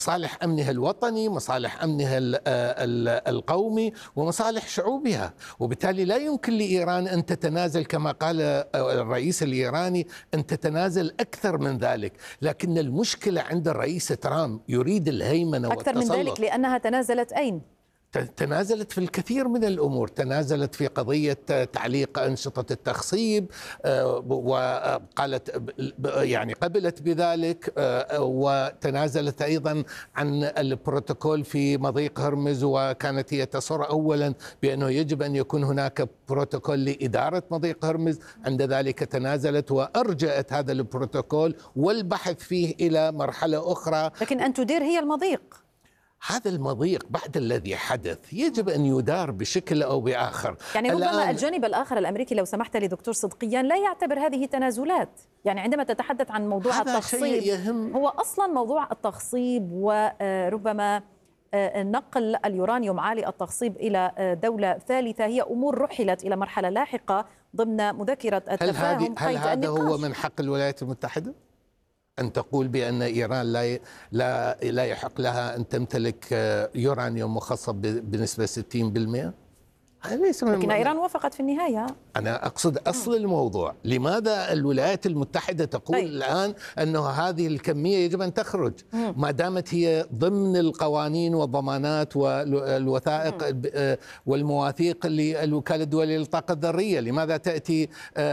مصالح أمنها الوطني، مصالح أمنها القومي، ومصالح شعوبها. وبالتالي لا يمكن لإيران أن تتنازل كما قال الرئيس الإيراني، أن تتنازل أكثر من ذلك. لكن المشكلة عند الرئيس ترامب يريد الهيمنة أكثر من ذلك لأنها تنازلت أين؟ تنازلت في الكثير من الأمور. تنازلت في قضية تعليق أنشطة التخصيب، وقالت يعني قبلت بذلك، وتنازلت أيضا عن البروتوكول في مضيق هرمز، وكانت هي تصر أولا بأنه يجب أن يكون هناك بروتوكول لإدارة مضيق هرمز. عند ذلك تنازلت وأرجأت هذا البروتوكول والبحث فيه إلى مرحلة أخرى. لكن أن تدير هي المضيق. هذا المضيق بعد الذي حدث يجب أن يدار بشكل أو بآخر. يعني ربما الجانب الآخر الأمريكي، لو سمحت لي دكتور صدقيان، لا يعتبر هذه تنازلات. يعني عندما تتحدث عن موضوع التخصيب، هو أصلا موضوع التخصيب وربما نقل اليورانيوم عالي التخصيب إلى دولة ثالثة هي أمور رحلت إلى مرحلة لاحقة ضمن مذكرة التفاهم. هل هذا هو من حق الولايات المتحدة أن تقول بأن إيران لا يحق لها أن تمتلك يورانيوم مخصب بنسبة 60%؟ لكن إيران وافقت في النهاية. أنا أقصد أصل الموضوع. لماذا الولايات المتحدة تقول الآن أنه هذه الكمية يجب أن تخرج ما دامت هي ضمن القوانين والضمانات والوثائق والمواثيق للوكالة الدولية للطاقة الذرية؟ لماذا تأتي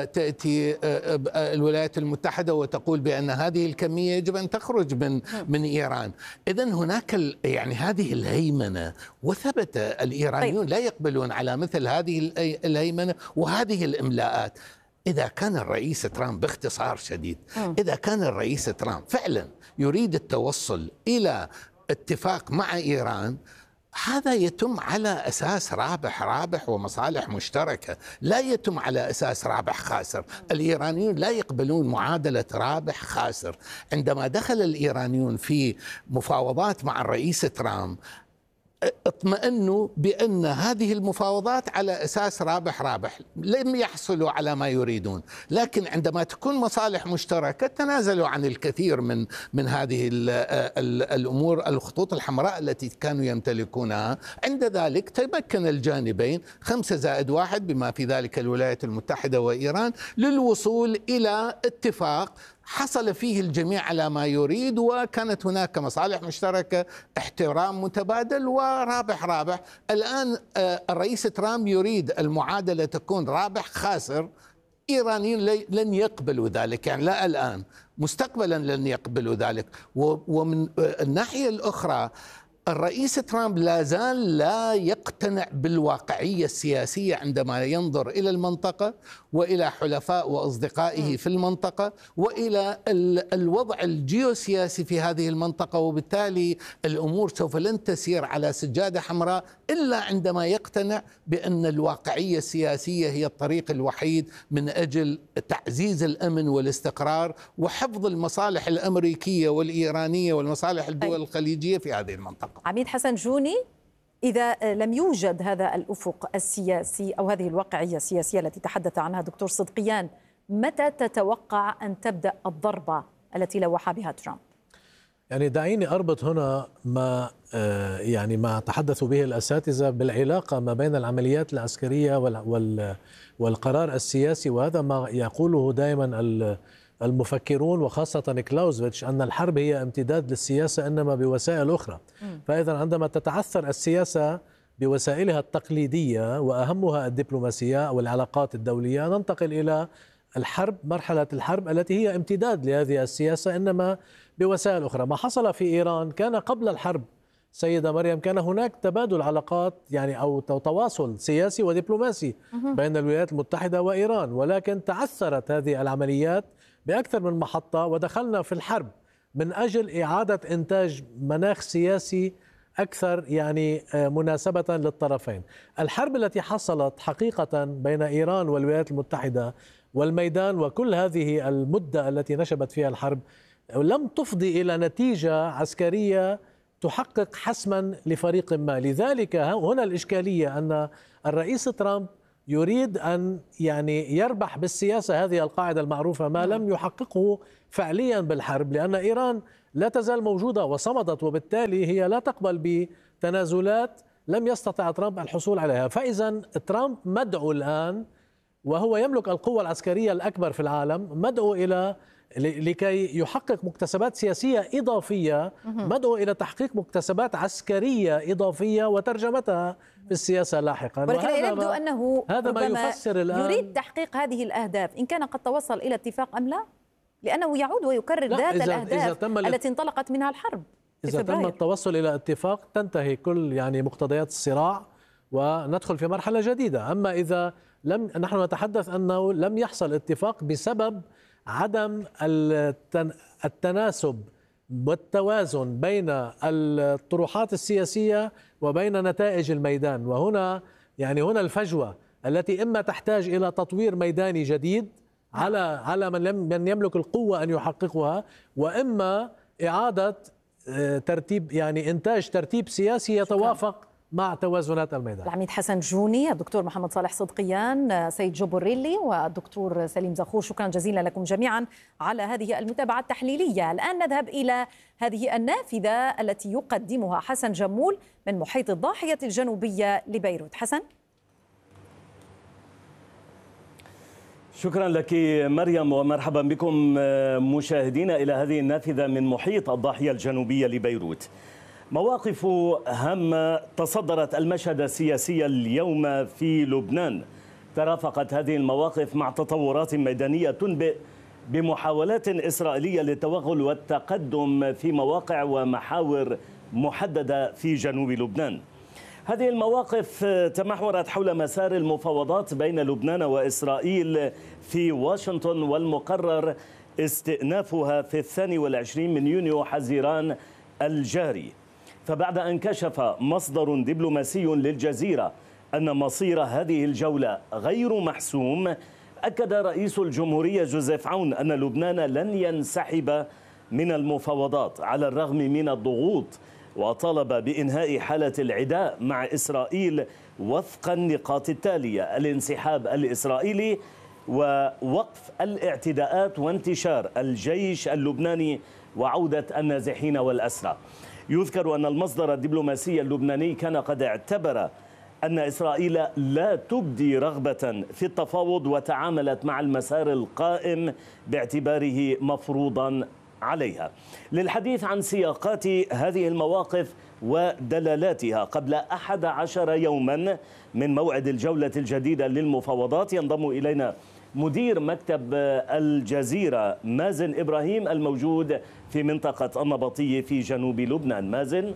الولايات المتحدة وتقول بأن هذه الكمية يجب أن تخرج من إيران؟ إذن هناك يعني هذه الهيمنة، وثبت الإيرانيون لا يقبلون على مثل هذه الهيمنة وهذه الإملاءات. إذا كان الرئيس ترامب باختصار شديد، إذا كان الرئيس ترامب فعلا يريد التوصل إلى اتفاق مع إيران، هذا يتم على أساس رابح ومصالح مشتركة، لا يتم على أساس رابح خاسر. الإيرانيون لا يقبلون معادلة رابح خاسر. عندما دخل الإيرانيون في مفاوضات مع الرئيس ترامب اطمئنوا بأن هذه المفاوضات على أساس رابح، لم يحصلوا على ما يريدون. لكن عندما تكون مصالح مشتركة تنازلوا عن الكثير من هذه الأمور، الخطوط الحمراء التي كانوا يمتلكونها. عند ذلك تمكن الجانبين 5+1 بما في ذلك الولايات المتحدة وإيران للوصول إلى اتفاق حصل فيه الجميع على ما يريد، وكانت هناك مصالح مشتركة، احترام متبادل، ورابح. الآن الرئيس ترامب يريد المعادلة تكون رابح خاسر. إيرانيين لن يقبلوا ذلك، يعني لا الآن، مستقبلا لن يقبلوا ذلك. ومن الناحية الأخرى الرئيس ترامب لا زال لا يقتنع بالواقعية السياسية عندما ينظر إلى المنطقة وإلى حلفاء وأصدقائه في المنطقة وإلى الوضع الجيوسياسي في هذه المنطقة. وبالتالي الأمور سوف لن تسير على سجادة حمراء إلا عندما يقتنع بأن الواقعية السياسية هي الطريق الوحيد من أجل تعزيز الأمن والاستقرار وحفظ المصالح الأمريكية والإيرانية والمصالح الدول الخليجية في هذه المنطقة. عميد حسن جوني، إذا لم يوجد هذا الأفق السياسي أو هذه الواقعية السياسية التي تحدث عنها دكتور صدقيان، متى تتوقع أن تبدأ الضربة التي لوح بها ترامب؟ يعني دعيني أربط هنا ما تحدثوا به الأساتذة بالعلاقة ما بين العمليات العسكرية والقرار السياسي. وهذا ما يقوله دائما المفكرون وخاصة كلاوزفيتش، أن الحرب هي امتداد للسياسة إنما بوسائل أخرى. فإذا عندما تتعثر السياسة بوسائلها التقليدية وأهمها الدبلوماسية والعلاقات الدولية، ننتقل إلى الحرب، مرحلة الحرب التي هي امتداد لهذه السياسة إنما بوسائل أخرى. ما حصل في إيران كان قبل الحرب سيدة مريم، كان هناك تبادل علاقات أو تواصل سياسي ودبلوماسي بين الولايات المتحدة وإيران، ولكن تعثرت هذه العمليات بأكثر من محطة ودخلنا في الحرب من أجل إعادة إنتاج مناخ سياسي أكثر مناسبة للطرفين. الحرب التي حصلت حقيقة بين إيران والولايات المتحدة والميدان وكل هذه المدة التي نشبت فيها الحرب لم تفضي إلى نتيجة عسكرية تحقق حسما لفريق ما. لذلك هنا الإشكالية أن الرئيس ترامب يريد أن يربح بالسياسة هذه القاعدة المعروفة ما لم يحققه فعليا بالحرب، لأن إيران لا تزال موجودة وصمدت، وبالتالي هي لا تقبل بتنازلات لم يستطع ترامب الحصول عليها. فإذا ترامب مدعو الآن، وهو يملك القوة العسكرية الأكبر في العالم، مدعو إلى لكي يحقق مكتسبات سياسية إضافية، مدعو إلى تحقيق مكتسبات عسكرية إضافية وترجمتها في السياسة لاحقا. ولكن يبدو أنه هذا ما يفسر الآن يريد تحقيق هذه الأهداف، إن كان قد توصل إلى اتفاق أم لا، لأنه يعود ويكرر ذات الأهداف التي انطلقت منها الحرب. إذا تم التوصل إلى اتفاق تنتهي كل مقتضيات الصراع وندخل في مرحلة جديدة. أما إذا نحن نتحدث أنه لم يحصل اتفاق بسبب عدم التناسب والتوازن بين الطروحات السياسية وبين نتائج الميدان. وهنا هنا الفجوة التي إما تحتاج إلى تطوير ميداني جديد على من يملك القوة أن يحققها، وإما إعادة ترتيب إنتاج ترتيب سياسي يتوافق مع توازنات الميدان. العميد حسن جوني، الدكتور محمد صالح صدقيان، سيد جبريلي والدكتور سليم زغور، شكرا جزيلا لكم جميعا على هذه المتابعة التحليلية. الآن نذهب إلى هذه النافذة التي يقدمها حسن جمول من محيط الضاحية الجنوبية لبيروت. حسن. شكرا لك مريم، ومرحبا بكم مشاهدينا إلى هذه النافذة من محيط الضاحية الجنوبية لبيروت. مواقف هامة تصدرت المشهد السياسي اليوم في لبنان. ترافقت هذه المواقف مع تطورات ميدانية تنبئ بمحاولات إسرائيلية للتوغل والتقدم في مواقع ومحاور محددة في جنوب لبنان. هذه المواقف تمحورت حول مسار المفاوضات بين لبنان وإسرائيل في واشنطن، والمقرر استئنافها في 22 من يونيو حزيران الجاري. فبعد أن كشف مصدر دبلوماسي للجزيرة أن مصير هذه الجولة غير محسوم، أكد رئيس الجمهورية جوزيف عون أن لبنان لن ينسحب من المفاوضات على الرغم من الضغوط، وطالب بإنهاء حالة العداء مع إسرائيل وفق النقاط التالية: الانسحاب الإسرائيلي، ووقف الاعتداءات، وانتشار الجيش اللبناني، وعودة النازحين والأسرى. يذكر أن المصدر الدبلوماسي اللبناني كان قد اعتبر أن إسرائيل لا تبدي رغبة في التفاوض، وتعاملت مع المسار القائم باعتباره مفروضا عليها. للحديث عن سياقات هذه المواقف ودلالاتها، قبل 11 يوما من موعد الجولة الجديدة للمفاوضات ينضم إلينا مدير مكتب الجزيرة مازن إبراهيم الموجود في منطقة النبطية في جنوب لبنان. مازن.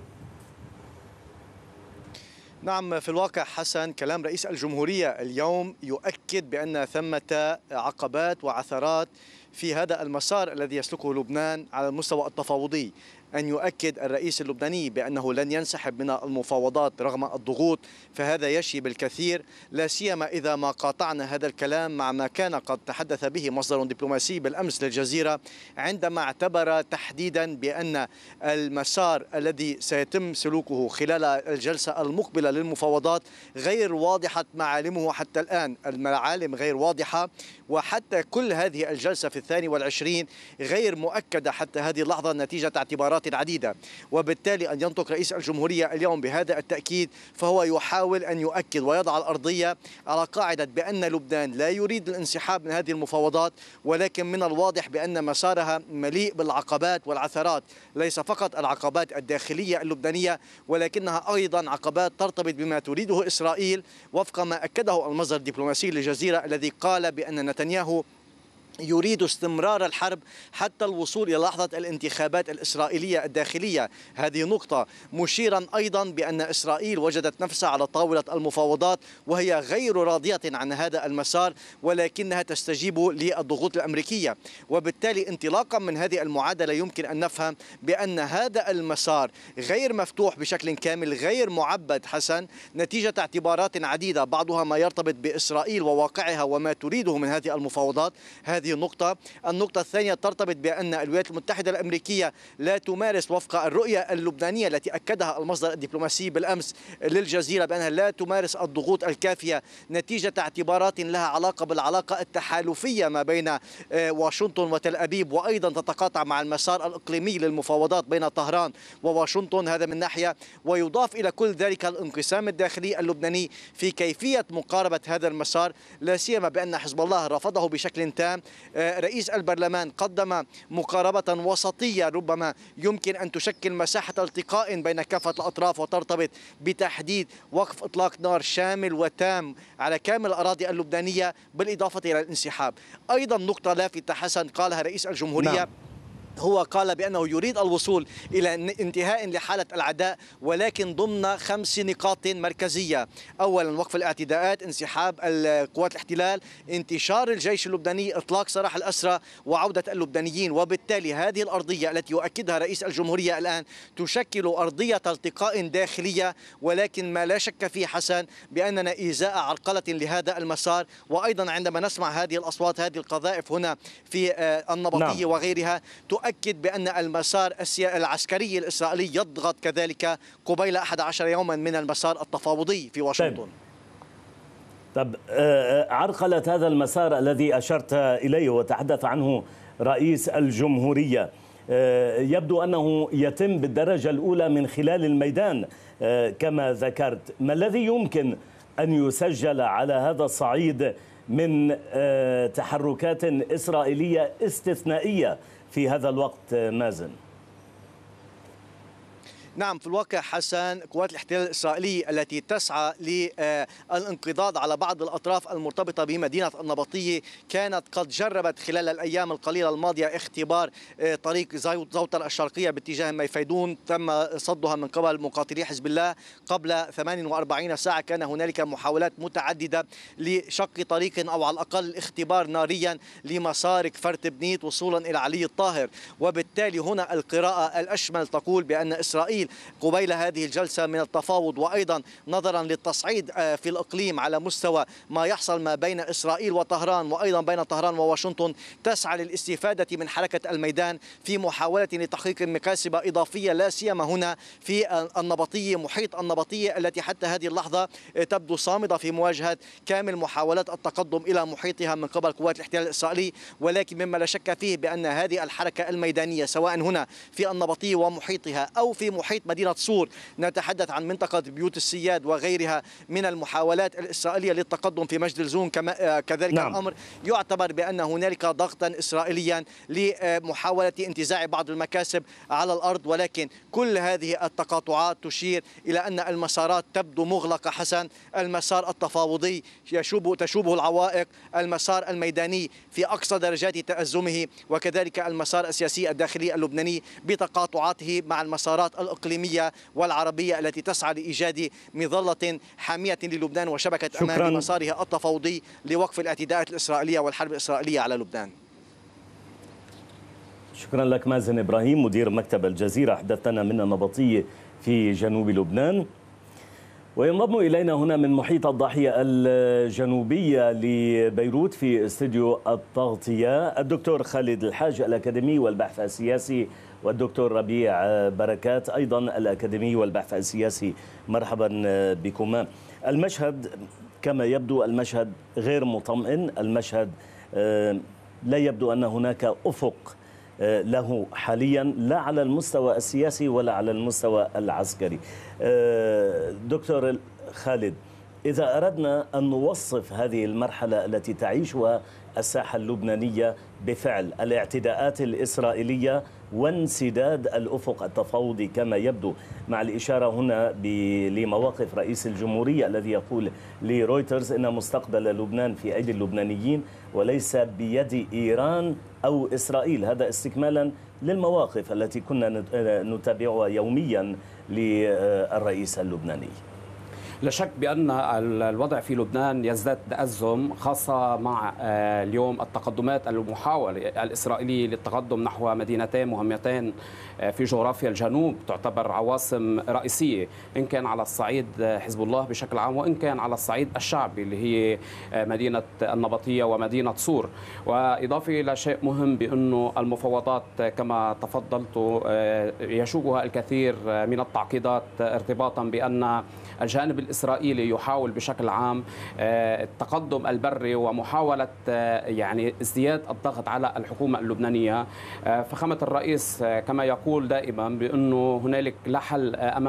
نعم، في الواقع حسن كلام رئيس الجمهورية اليوم يؤكد بأن ثمة عقبات وعثرات في هذا المسار الذي يسلكه لبنان على المستوى التفاوضي. أن يؤكد الرئيس اللبناني بأنه لن ينسحب من المفاوضات رغم الضغوط، فهذا يشي بالكثير، لا سيما إذا ما قاطعنا هذا الكلام مع ما كان قد تحدث به مصدر دبلوماسي بالأمس للجزيرة، عندما اعتبر تحديدا بأن المسار الذي سيتم سلوكه خلال الجلسة المقبلة للمفاوضات غير واضحة معالمه حتى الآن. المعالم غير واضحة، وحتى كل هذه الجلسة في 22 غير مؤكدة حتى هذه اللحظة نتيجة اعتبارات عديدة. وبالتالي أن ينطق رئيس الجمهورية اليوم بهذا التأكيد فهو يحاول أن يؤكد ويضع الأرضية على قاعدة بأن لبنان لا يريد الانسحاب من هذه المفاوضات، ولكن من الواضح بأن مسارها مليء بالعقبات والعثرات، ليس فقط العقبات الداخلية اللبنانية ولكنها أيضا عقبات ترتبط بما تريده إسرائيل، وفق ما أكده المصدر الدبلوماسي للجزيرة الذي قال بأن نتنياهو يريد استمرار الحرب حتى الوصول إلى لحظة الانتخابات الإسرائيلية الداخلية. هذه نقطة، مشيرا أيضا بأن إسرائيل وجدت نفسها على طاولة المفاوضات وهي غير راضية عن هذا المسار، ولكنها تستجيب للضغوط الأمريكية. وبالتالي انطلاقا من هذه المعادلة يمكن أن نفهم بأن هذا المسار غير مفتوح بشكل كامل، غير معبد حسن، نتيجة اعتبارات عديدة، بعضها ما يرتبط بإسرائيل وواقعها وما تريده من هذه المفاوضات. هذا هذه النقطة. النقطة الثانية ترتبط بأن الولايات المتحدة الأمريكية لا تمارس وفق الرؤية اللبنانية التي أكدها المصدر الدبلوماسي بالأمس للجزيرة بأنها لا تمارس الضغوط الكافية نتيجة اعتبارات لها علاقة بالعلاقة التحالفية ما بين واشنطن وتل أبيب، وأيضا تتقاطع مع المسار الإقليمي للمفاوضات بين طهران وواشنطن، هذا من ناحية. ويضاف إلى كل ذلك الانقسام الداخلي اللبناني في كيفية مقاربة هذا المسار، لا سيما بأن حزب الله رفضه بشكل تام. رئيس البرلمان قدم مقاربة وسطية ربما يمكن أن تشكل مساحة التقاء بين كافة الأطراف وترتبط بتحديد وقف إطلاق نار شامل وتام على كامل الأراضي اللبنانية بالإضافة إلى الانسحاب. أيضا نقطة لافتة حسن قالها رئيس الجمهورية، هو قال بأنه يريد الوصول إلى انتهاء لحالة العداء ولكن ضمن 5 نقاط مركزية. أولا وقف الاعتداءات، انسحاب قوات الاحتلال، انتشار الجيش اللبناني، إطلاق سراح الأسرى، وعودة اللبنانيين. وبالتالي هذه الأرضية التي يؤكدها رئيس الجمهورية الآن تشكل أرضية التقاء داخلية، ولكن ما لا شك فيه حسن بأننا إزاء عرقلة لهذا المسار. وأيضا عندما نسمع هذه الأصوات، هذه القذائف هنا في النبطية وغيرها تؤكد بأن المسار العسكري الإسرائيلي يضغط كذلك قبيل 11 يوما من المسار التفاوضي في واشنطن. طب عرقلة هذا المسار الذي أشرت إليه وتحدث عنه رئيس الجمهورية يبدو أنه يتم بالدرجة الأولى من خلال الميدان كما ذكرت. ما الذي يمكن أن يسجل على هذا الصعيد من تحركات إسرائيلية استثنائية في هذا الوقت مازن؟ نعم، في الواقع حسن قوات الاحتلال الإسرائيلي التي تسعى للانقضاض على بعض الأطراف المرتبطة بمدينة النبطية كانت قد جربت خلال الأيام القليلة الماضية اختبار طريق زوطر الشرقية باتجاه ميفيدون، تم صدها من قبل مقاتلي حزب الله قبل 48 ساعة. كان هنالك محاولات متعددة لشق طريق أو على الأقل اختبار ناريا لمسار كفرت بنيت وصولا إلى علي الطاهر. وبالتالي هنا القراءة الأشمل تقول بأن إسرائيل قبيل هذه الجلسة من التفاوض، وأيضا نظرا للتصعيد في الإقليم على مستوى ما يحصل ما بين إسرائيل وطهران وأيضا بين طهران وواشنطن، تسعى للاستفادة من حركة الميدان في محاولة لتحقيق مكاسب إضافية، لا سيما هنا في النبطية، محيط النبطية التي حتى هذه اللحظة تبدو صامدة في مواجهة كامل محاولات التقدم إلى محيطها من قبل قوات الاحتلال الإسرائيلي. ولكن مما لا شك فيه بأن هذه الحركة الميدانية سواء هنا في النبطية ومحيطها أو في محيط مدينة صور، نتحدث عن منطقة بيوت السياد وغيرها من المحاولات الإسرائيلية للتقدم في مجد الزون كذلك نعم. الأمر يعتبر بأن هنالك ضغطا إسرائيليا لمحاولة انتزاع بعض المكاسب على الأرض. ولكن كل هذه التقاطعات تشير إلى أن المسارات تبدو مغلقة حسن. المسار التفاوضي تشوبه العوائق، المسار الميداني في أقصى درجات تأزمه، وكذلك المسار السياسي الداخلي اللبناني بتقاطعاته مع المسارات الإقليمية والعربية التي تسعى لإيجاد مظلة حامية للبنان وشبكة أمان لمسارها التفاوضي لوقف الاعتداءات الإسرائيلية والحرب الإسرائيلية على لبنان. شكرا لك مازن إبراهيم مدير مكتب الجزيرة، حدثنا من النبطية في جنوب لبنان. وينضم إلينا هنا من محيط الضاحية الجنوبية لبيروت في استوديو التغطية الدكتور خالد الحاج الأكاديمي والبحث السياسي، والدكتور ربيع بركات أيضا الأكاديمي والبحث السياسي. مرحبا بكما. المشهد كما يبدو المشهد غير مطمئن، المشهد لا يبدو أن هناك أفق له حاليا لا على المستوى السياسي ولا على المستوى العسكري. دكتور خالد، إذا أردنا أن نوصف هذه المرحلة التي تعيشها الساحة اللبنانية بفعل الاعتداءات الإسرائيلية وانسداد الأفق التفاوضي كما يبدو، مع الإشارة هنا لمواقف رئيس الجمهورية الذي يقول لرويترز إن مستقبل لبنان في أيدي اللبنانيين وليس بيد إيران أو إسرائيل، هذا استكمالا للمواقف التي كنا نتابعها يوميا للرئيس اللبناني. لا شك بأن الوضع في لبنان يزداد تأزم، خاصة مع اليوم التقدمات المحاولة الإسرائيلية للتقدم نحو مدينتين مهمتين في جغرافيا الجنوب تعتبر عواصم رئيسية، إن كان على الصعيد حزب الله بشكل عام وإن كان على الصعيد الشعبي اللي هي مدينة النبطية ومدينة صور. وإضافة إلى شيء مهم بأنه المفاوضات كما تفضلت يشوبها الكثير من التعقيدات ارتباطا بأن الجانب الإسرائيلي يحاول بشكل عام التقدم البري ومحاولة يعني ازدياد الضغط على الحكومة اللبنانية. فخامة الرئيس كما يقول دائما بأنه هنالك لا حل أمام